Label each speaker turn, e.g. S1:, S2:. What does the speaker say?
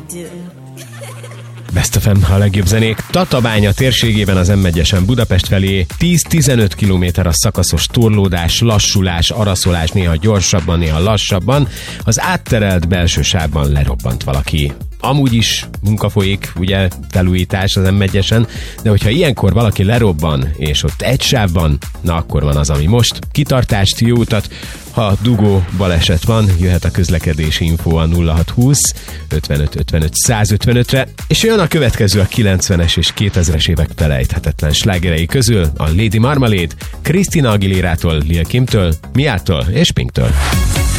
S1: Best FM, a legjobb zenék. Tatabánya térségében az M1-esen Budapest felé 10-15 km a szakaszos torlódás, lassulás, araszolás, néha gyorsabban, néha lassabban. Az átterelt belső sávban lerobbant valaki. Amúgy is munka folyik, ugye, felújítás az M1-esen, de hogyha ilyenkor valaki lerobban, és ott egy sávban, na akkor van az, ami most. Kitartást, jó utat, ha dugó baleset van, jöhet a közlekedési info a 0620 55 55 155-re, és jön a következő a 90-es és 2000-es évek felejthetetlen slágerei közül, a Lady Marmalade, Christina Aguilérától, Lil Kimtől, Miától és Pinktől.